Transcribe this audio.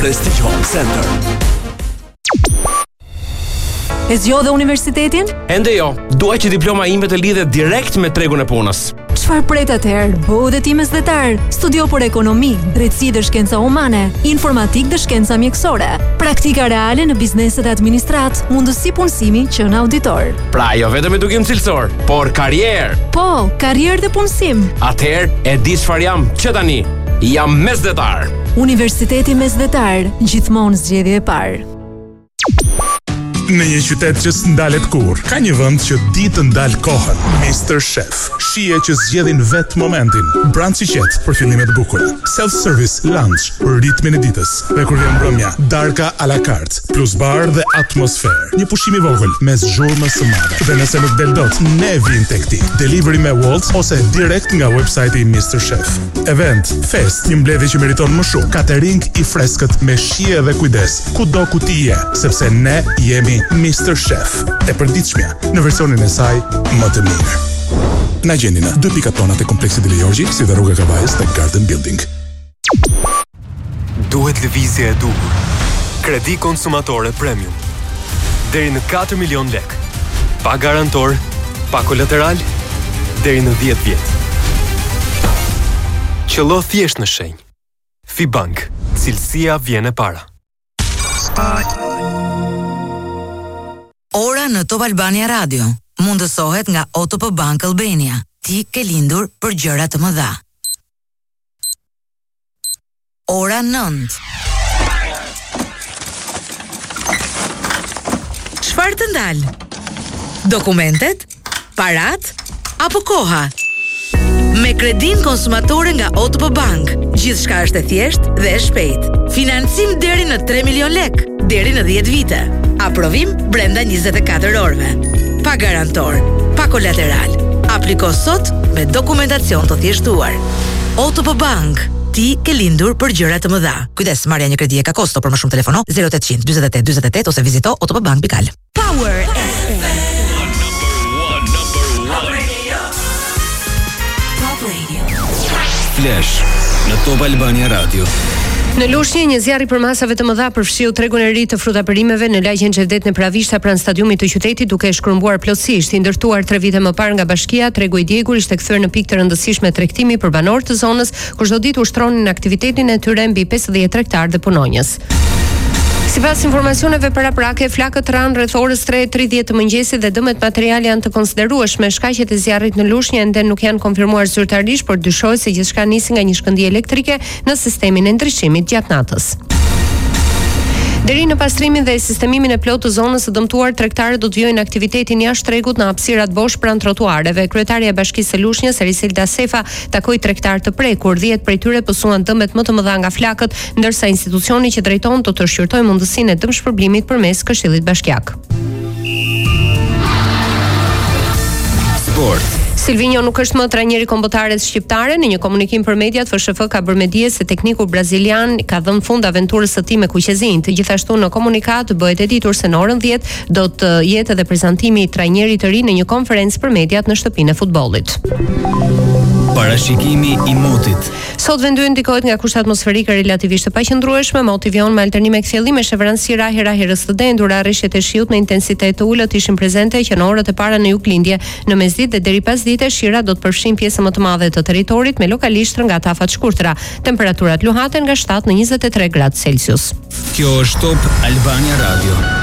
Prestige Home Center. E zgjodhe universitetin? Ende jo, dua që diploma ime të lidhet direkt me tregun e punës. Çfarë pret atëherë? Bëu dhe ti mesdhetar. Studio për ekonomi, drejtësi dhe shkenca humane, informatik dhe shkenca mjekësore, praktika reale në bizneset e administrat, mundësi punësimi që në auditor. Pra jo vetëm edukim cilësor, por karrierë. Po, karrierë dhe punësim. Atëherë e di çfarë jam që tani. Jam mesdhetar. Universiteti Mesdhetar, gjithmonë zgjedhje e parë. Në një qytet që s'ndalet kur, ka një vend që di të ndal kohën, Mr. Chef. Shije që zgjedhin vetë momentin. Brunch i qetë për fillimet e bukura. Self-service lunch për ritmin e ditës. Dhe kur vjen mbrëmja, darka à la carte, plus bar dhe atmosferë. Një pushim i vogël mes zhurmës së madhe. Dhe nëse nuk del dot, ne vim tek ti. Delivery me Wolt ose direkt nga websajti i Mr. Chef. Event, fest, një mbledhje që meriton më shumë. Catering i freskët me shije dhe kujdes. Kudo ku ti je, sepse ne jemi Mr. Chef. E përditshmja në versionin e saj më të mirë. Na gjeni në 2 pikat tona të kompleksit Dileorgji, si dhe rruga Kavajës tek Garden Building. Duhet lëvizje e duhur. Kredi konsumatore premium. Deri në 4 milion lek. Pa garantor, pa kolateral, deri në 10 vjet. Qëllo thjesht në shenjë. Fibank, cilësia vjen e para. Ora në Top Albania Radio mundësohet nga OTP Bank Albania. Ti ke lindur për gjëra të mëdha. Ora 9. Çfarë të ndal? Dokumentet? Parat? Apo koha? Me kredin konsumatore nga OTP Bank, gjithçka është e thjeshtë dhe e shpejtë. Financim deri në 3 milion lek, deri në 10 vite. Aprovim brenda 24 orëve. Pa garantor, pa kolateral. Apliko sot me dokumentacion të thjeshtuar. OTP Bank, ti ke lindur për gjëra të mëdha. Kujdes, marrja një kredi e ka kosto, për më shumë telefono 0800 48 48 ose vizito otpbank.al. Power FM. Flash në Top Albania Radio. Në Lushnjë, një zjarr i përmasave të mëdha përfshiu tregun e ri të frutaperimeve në lagjen Xhevdet në Pravishta pranë stadiumit të qytetit, duke e shkrumbuar plotësisht. I ndërtuar 3 vite më parë nga bashkia, tregu i djegur ishte kthyer në pikë të rëndësishme tregtimi për banorët të zonës, kur çdo ditë ushtronin aktivitetin e tyre mbi 50 tregtar dhe punonjës. Sipas informacioneve paraprake, flakët ranë rreth orës 3:30 të mëngjesit dhe dëmet materiale janë të konsiderueshme. Shkaqet e zjarrit në Lushnjë ende nuk janë konfirmuar zyrtarisht, por dyshohet se gjithçka nisi nga një shkëndijë elektrike në sistemin e ndryshimit gjatë natës. Deri në pastrimin dhe sistemimin e plotë të zonës së dëmtuar, tregtarët do të vijojnë aktivitetin jashtë tregut në hapësirat bosh pranë trotuareve. Kryetaria e Bashkisë së Lushnjës, Erisilda Sefa, takoi tregtar të prekur. 10 prej tyre pësuan dëmet më të mëdha nga flakët, ndërsa institucioni që drejton do të shqyrtojë mundësinë e dëmshpërblimit përmes Këshillit Bashkiak. Sport. Silvinho nuk është më trajneri kombëtarët shqiptare. Në një komunikim për mediat, FSHF ka bërë me dije se tekniku brazilian ka dhënë fund aventurës së tij me Kuqezin. Gjithashtu në komunikat bëhet e ditur se në orën 10 do të jetë edhe prezantimi i trajnerit të ri në një konferencë për mediat në shtëpinë e futbollit. Parashikimi i motit. Sot vendi ndikohet nga kushte atmosferike relativisht të paqëndrueshme, moti vjon me alternime kthjellime, shevranësi herës së dendur, rreshtet e shiut me intensitet të ulët ishin prezente që në orët e para në juglindje. Në mesditë dhe deri pas dite, shira do të përfshin pjesë më të madhe të territorit me lokalisht rëngata afat shkurtra. Temperaturat luhaten nga 7 në 23 gradë Celsius. Kjo është Top Albania Radio.